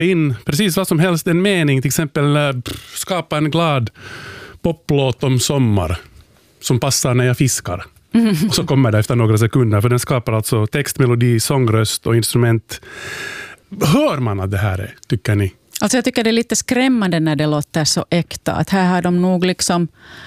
in precis vad som helst, en mening, till exempel skapa en glad poplåt om sommar som passar när jag fiskar. Och så kommer det efter några sekunder, för den skapar alltså text, melodi, sångröst och instrument. Hör man att det här är, tycker ni? Alltså jag tycker det är lite skrämmande när det låter så äkta. Att här har de nog liksom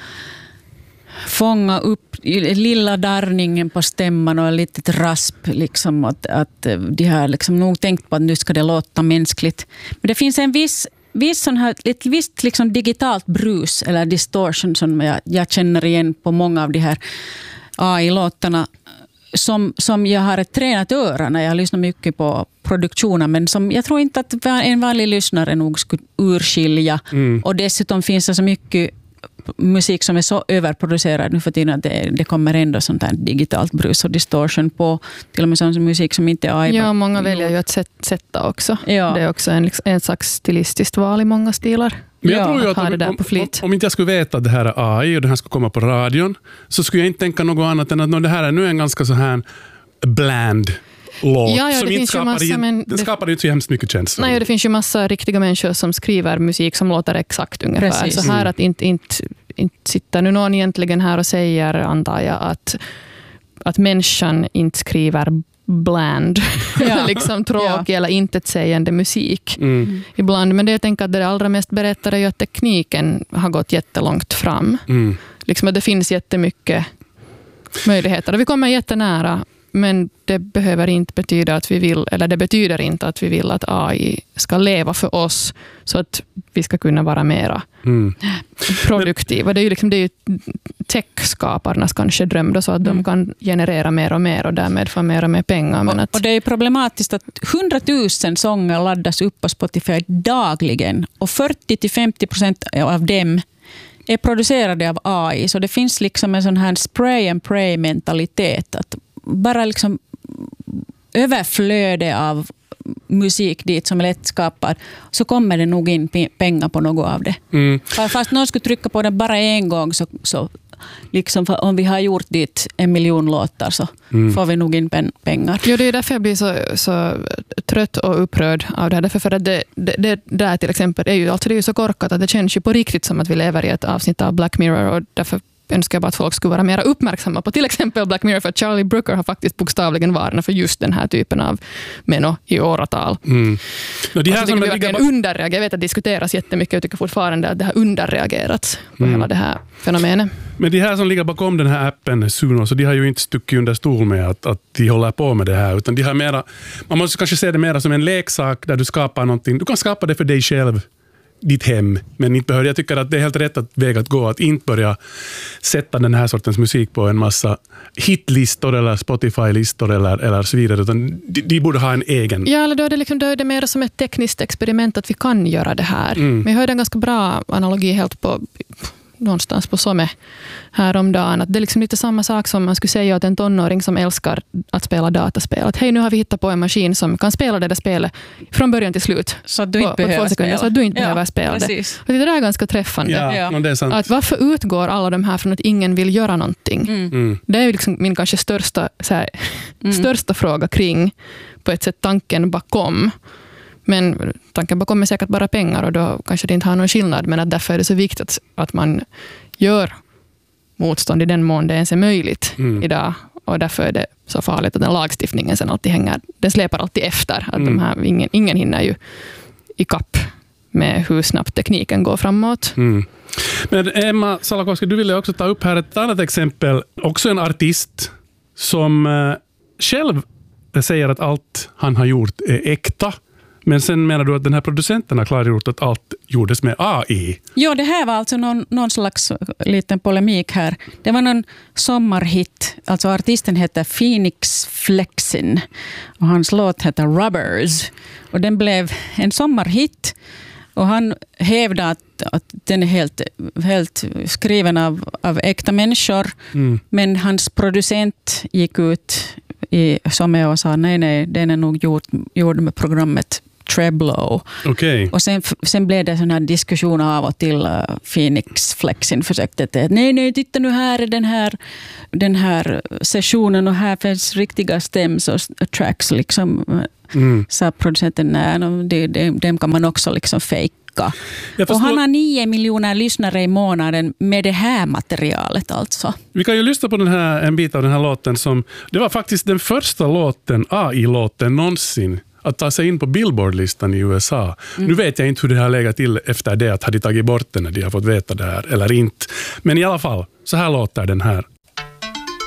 fånga upp lilla darrningen på stämman och ett litet rasp. Liksom, att de har liksom nog tänkt på att nu ska det låta mänskligt. Men det finns en viss sån här, ett visst liksom digitalt brus eller distortion som jag känner igen på många av de här AI-låtarna. Som jag har ett tränat öra när jag lyssnar mycket på produktionen, men som jag tror inte att en vanlig lyssnare nog skulle urskilja. Och dessutom finns det så mycket musik som är så överproducerad nu för tiden att det kommer ändå sånt här digitalt brus och distortion på till och med sån musik som inte är AI. Ja, många väljer ju att sätta också. Ja. Det är också en slags stilistiskt val i många stilar. Men jag tror ju att om inte jag skulle veta att det här är AI och det här ska komma på radion, så skulle jag inte tänka något annat än att det här är nu en ganska så här bland låt som inte skapar inte så hemskt mycket känsla. Nej, det finns ju massa riktiga människor som skriver musik som låter exakt ungefär. Precis. Så här att inte sitter nu någon egentligen här och säger, antar jag, att människan inte skriver bland, liksom tråkig eller intetsägande musik ibland. Men det jag tänker att det allra mest berättar är ju att tekniken har gått jättelångt fram. Liksom att det finns jättemycket möjligheter. Och vi kommer jättenära, men det behöver inte betyda att vi vill, eller det betyder inte att vi vill att AI ska leva för oss så att vi ska kunna vara mera produktiva. Det är ju tech-skaparnas kanske dröm då, så att de kan generera mer och mer och därmed få mer och mer pengar. Men och det är problematiskt att 100 000 sånger laddas upp på Spotify dagligen och 40-50% av dem är producerade av AI. Så det finns liksom en sån här spray and pray mentalitet att bara liksom överflöde av musik dit som är lätt skapad, så kommer det nog in pengar på något av det. Fast någon skulle trycka på den bara en gång så liksom, om vi har gjort dit 1 miljon låtar så får vi nog in pengar. Jo, det är därför jag blir så trött och upprörd av det här. Därför för att det där till exempel är ju så korkat att det känns ju på riktigt som att vi lever i ett avsnitt av Black Mirror, och därför önskar jag bara att folk skulle vara mer uppmärksamma på till exempel Black Mirror, för Charlie Brooker har faktiskt bokstavligen varnat för just den här typen av meno i åratal. Det här som underreagerat. Jag vet att det diskuteras jättemycket, jag tycker fortfarande att det har underreagerats på hela det här fenomenet. Men de här som ligger bakom den här appen Suno, så de har ju inte stuckit under stol med att de håller på med det här, utan de har mera, man måste kanske se det mera som en leksak där du skapar någonting. Du kan skapa det för dig själv, ditt hem, men inte behöver. Jag tycker att det är helt rätt väg att gå, att inte börja sätta den här sortens musik på en massa hitlistor eller Spotify-listor eller så vidare, utan de borde ha en egen. Ja, eller då är det mer som ett tekniskt experiment att vi kan göra det här. Men jag hörde en ganska bra analogi helt på någonstans på Somme häromdagen, att det är liksom lite samma sak som man skulle säga åt en tonåring som älskar att spela dataspel. Att hej, nu har vi hittat på en maskin som kan spela det där spelet från början till slut. Så att du inte behöver spela. Så att du inte behöver spela det. Och det där är ganga treffande. Ja. Det är sant. Att varför utgår alla de här från att ingen vill göra någonting? Det är liksom min kanske största fråga kring på ett sätt tanken bakom. Men tanken bakom är säkert bara pengar, och då kanske det inte har någon skillnad, men att därför är det så viktigt att man gör motstånd i den mån det ens är möjligt idag, och därför är det så farligt att den lagstiftningen sen alltid den släpar alltid efter, att de här, ingen hinner ju i kapp med hur snabbt tekniken går framåt. Men Emma Salakowski, du ville också ta upp här ett annat exempel, också en artist som själv säger att allt han har gjort är äkta. Men sen menar du att den här producenten har klargjort att allt gjordes med AI? Ja, det här var alltså någon slags liten polemik här. Det var någon sommarhit. Alltså artisten heter Phoenix Flexin och hans låt heter Rubbers. Och den blev en sommarhit. Och han hävdade att den är helt skriven av äkta människor. Men hans producent gick ut i Somme och sa nej, den är nog gjord med programmet Treblow. Okej. Och sen blev det sån här diskussion av och till. Phoenix Flexin försökte att nej, titta nu, här är den här sessionen och här finns riktiga stems och tracks liksom. Så producenten, dem kan man också liksom fejka. Och han har 9 miljoner lyssnare i månaden med det här materialet alltså. Vi kan ju lyssna på en bit av den här låten som, det var faktiskt den första AI-låten någonsin att ta sig in på Billboard-listan i USA. Nu vet jag inte hur det har legat till efter det, att hade tagit bort den när de har fått veta det här eller inte. Men i alla fall, så här låter den här